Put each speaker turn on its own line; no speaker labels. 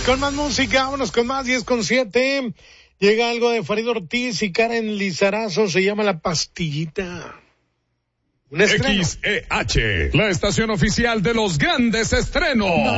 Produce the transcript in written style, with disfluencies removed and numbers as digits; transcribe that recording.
con más música, vámonos con más, 10:07. Llega algo de Farid Ortiz y Karen Lizarazo, se llama La Pastillita. Un estreno.
XEH, la estación oficial de los grandes estrenos.